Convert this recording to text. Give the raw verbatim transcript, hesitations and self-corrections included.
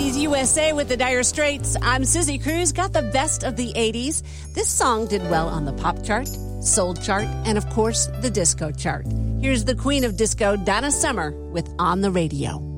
eighties U S A with the Dire Straits. I'm Susie Cruz, got the best of the eighties. This song did well on the pop chart, soul chart, and of course, the disco chart. Here's the queen of disco, Donna Summer, with On the Radio.